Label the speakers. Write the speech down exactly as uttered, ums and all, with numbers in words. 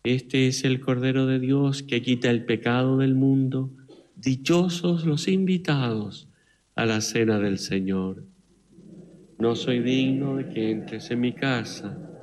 Speaker 1: Este es el Cordero de Dios que quita el pecado del mundo. Dichosos los invitados a la cena del Señor. No soy digno de que entres en mi casa,